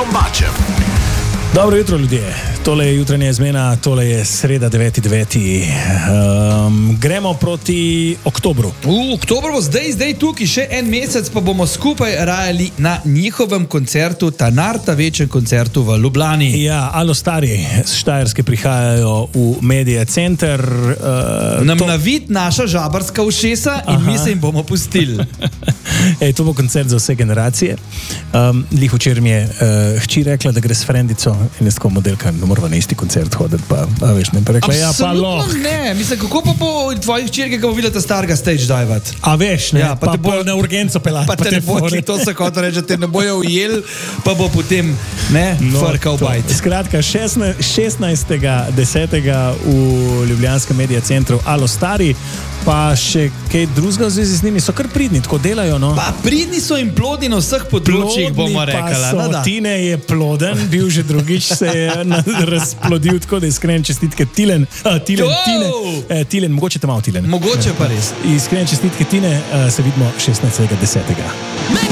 Kombačem. Dobro jutro, ljudje. Tole je jutranja izmena, tole je sreda 9.9. Gremo proti oktobru. Oktober bo zdaj tukaj, še en mesec pa bomo skupaj rajali na njihovem koncertu, ta večjem koncertu v Ljubljani. Ja, alo stari, z Štajerske prihajajo v Media Center. Nam navid naša žabarska ušesa in mi se jim bomo pustili. To bo koncert za vse generacije. Lih včeraj mi je hči rekla, da gre s frendico in jaz tako modelka, ne moramo na isti koncert hoditi, pa veš, ne, pa rekla, ja, pa loh. Ne, mislim, kako pa po tvojih hčerke, ko bo videla ta starega stage divat? A veš, ne, Ja, pa te bo na urgenco pelati. Pa te ne bo, to se kot reče, te ne bojo ujel, pa bo potem, ne, frkal bajt. Skratka, 16.10. v Ljubljanskem Media Centru Alo Stari, pa še kaj drugega v zvezi z njimi, so kar pridni, tako delajo, no. Pa pridni so in plodni na vseh področjih, bomo rekala. Plodni pa so, Tine je ploden, bil že drugič, se je razplodil, tako da iskrene čestitke Tine, mogoče te malo Tilen. Mogoče pa res. Iskrene čestitke Tine, se vidimo 16.10.